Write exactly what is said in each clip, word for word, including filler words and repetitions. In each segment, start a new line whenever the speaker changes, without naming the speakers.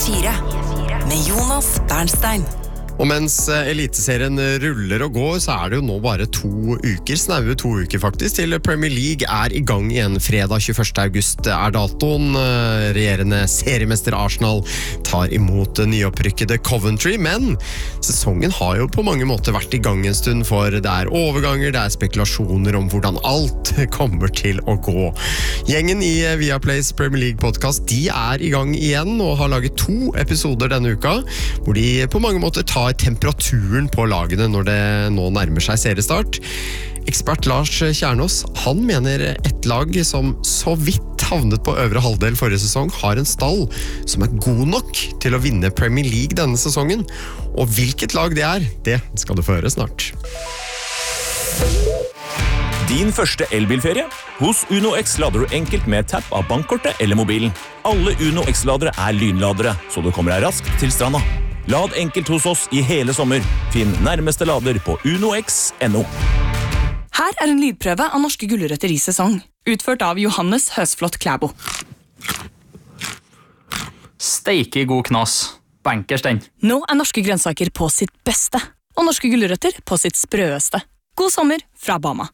fire med Jonas Bernstein.
Og mens eliteserien ruller og går, så er det jo nå bare to uker, snaue to uker faktisk, til Premier League er i gang igjen. Fredag tjueførste august er datoen. Regjerende seriemester Arsenal tar imot nyopprykkede Coventry, men sesongen har jo på mange måter vært i gang en stund, for det er overganger, det er spekulasjoner om hvordan alt kommer til å gå. Gjengen i Viaplays Premier League-podcast, de er i gang igjen og har laget to episoder denne uka, hvor de på mange måter tar temperaturen på lagene når det nå nærmer seg seriestart. Ekspert Lars Kjernås, han mener et lag som så vidt havnet på øvre halvdel forrige sesong har en stall som er god nok til å vinne Premier League denne sesongen. Og hvilket lag det er, det skal du få høre snart.
Din første elbilferie? Hos Uno X lader du enkelt med tapp av bankkortet eller mobilen. Alle Uno X-ladere er lynladere, så du kommer deg raskt til stranda. Lad enkelt hos oss i hele sommer. Finn nærmeste lader på uno x punktum no.
Her er en lydprøve av norske gulrøtter i sesong, utført av Johannes Høsflot Klæbo.
Steike god knas. Bankers den.
Nå er norske grønnsaker på sitt beste, og norske gulrøtter på sitt sprøeste. God sommer fra Bama.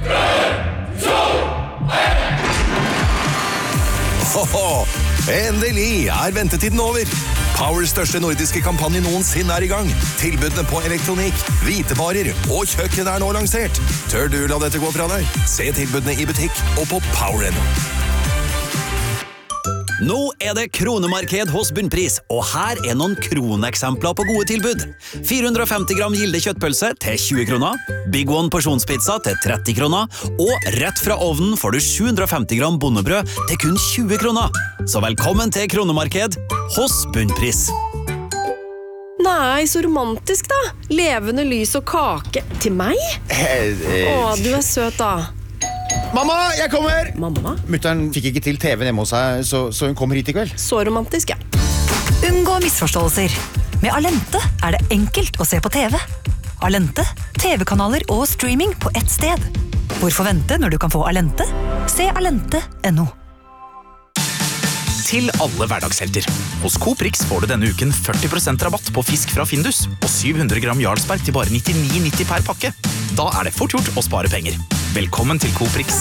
Hoho! Endelig er ventetiden over. Powers største nordiske kampanje noensinne er i gang. Tilbudene på elektronikk, hvitevarer og kjøkken er nå lansert. Tør du la dette gå fra deg? Se tilbudene i butikk og på power punktum no.
Nå er det kronemarked hos Bunnpris, og her er noen kroneksempler på gode tilbud. fire hundre og femti gram Gilde kjøttpølse til tjue kroner, Big One porsjonspizza til tretti kroner, og rett fra ovnen får du sju hundre og femti gram bondebrød til kun tjue kroner. Så velkommen til kronemarked hos Bunnpris.
Nei, så romantisk da. Levende lys og kake. Til meg? Å, du er søt da.
Mamma, jeg kommer!
Mamma?
Mutteren fikk ikke til T V-en hjemme hos seg, så, så hun kommer hit i kveld.
Så romantisk, ja.
Unngå misforståelser. Med Alente er det enkelt å se på T V. Alente, T V-kanaler og streaming på ett sted. Hvorfor vente når du kan få Alente? Se alente punktum no.
Til alle hverdagshelter. Hos Coop Rix får du denne uken førti prosent rabatt på fisk fra Findus og syv hundre gram Jarlsberg til bare nittini nitti per pakke. Da er det fort gjort å spare penger. Velkommen til Coop Rix.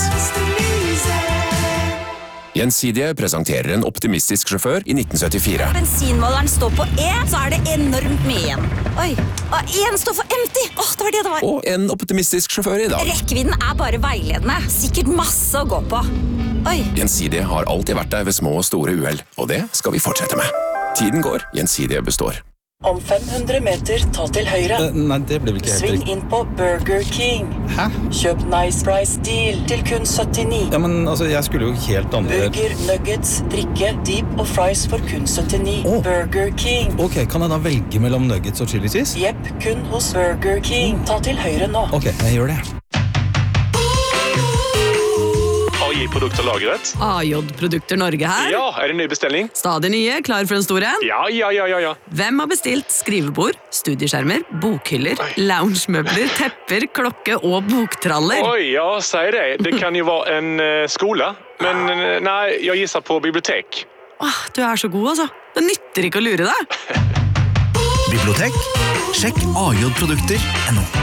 Gjensidige presenterer en optimistisk sjåfør i nitten syttifire.
Bensinmåleren står på E, så er det enormt mye igjen. Oi, og en står for empty. Åh, det var det det var.
Og en optimistisk sjåfør i dag.
Rekkevidden er bare veiledende. Sikkert masse å gå på. Oi.
Gjensidige har alltid vært der ved små og store uheld, og det skal vi fortsette med. Tiden går, Gjensidige består.
Om fem hundre meter, ta til høyre.
Uh, nei, det ble vel ikke helt
Sving
riktig.
inn på Burger King.
Hæ?
Kjøp Nice Price Deal til kun syttini.
Ja, men altså, jeg skulle jo helt andre...
Burger, nuggets, drikke, deep og fries for kun syttini.
Oh.
Burger King.
Ok, kan jeg da velge mellom nuggets og chili cheese?
Jepp, kun hos Burger King. Ta til høyre nå.
Ok, jeg gjør det.
A J-produkter lagret.
A J-produkter Norge her.
Ja, er det ny bestilling?
Stadig nye, klar for en stor en?
Ja, ja, ja, ja, ja.
Hvem har bestilt skrivebord, studieskjermer, bokhyller, loungemøbler, tepper, klokke og boktraller?
Oi, ja, sier det. Det kan jo være en uh, skole, men uh, nei, jeg gisser på bibliotek.
Åh, du er så god, altså. Det nytter ikke å lure deg.
Bibliotek? Sjekk A J-produkter punktum no.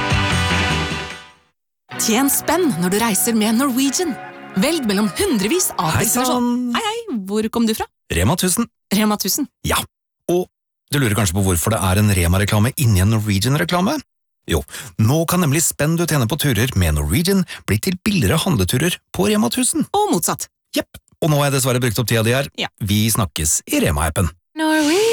Tjen spenn når du reiser med Norwegian. Velg mellom hundrevis av
Hei,
destinasjoner. Hei, hei, hvor kom du fra?
Rema tusen.
Rema tusen?
Ja, og du lurer kanskje på hvorfor det er en Rema-reklame inni en Norwegian-reklame? Jo, nå kan nemlig spenn du tjener på turer med Norwegian bli til billigere handleturer på Rema tusen.
Og motsatt.
Jepp, og nå har jeg dessverre brukt opp tida di her.
Ja.
Vi snakkes i Rema-appen.
Norwegian.